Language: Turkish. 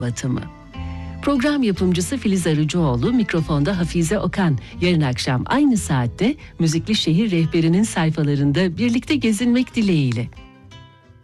batımı. Program yapımcısı Filiz Arıcıoğlu, mikrofonda Hafize Okan. Yarın akşam aynı saatte Müzikli Şehir Rehberi'nin sayfalarında birlikte gezinmek dileğiyle.